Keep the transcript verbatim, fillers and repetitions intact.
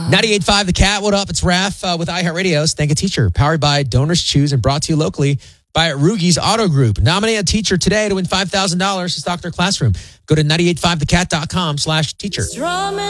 ninety-eight point five The Cat, what up? It's Raph uh, with iHeartRadio's Thank a Teacher, powered by Donors Choose and brought to you locally by Rugi's Auto Group. Nominate a teacher today to win five thousand dollars to stock their classroom. Go to ninety-eight point five the cat dot com slash teacher.